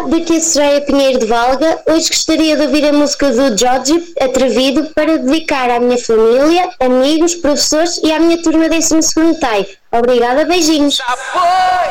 daqui a Soraya Pinheiro de Valga. Hoje gostaria de ouvir a música do Jorge, Atrevido, para dedicar à minha família, amigos, professores e à minha turma 12º TAI. Obrigada, beijinhos.